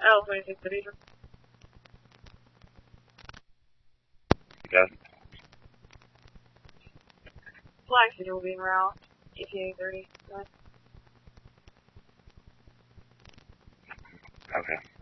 L26 Division. Yes. Flag signal will be en route. ETA 30. Okay.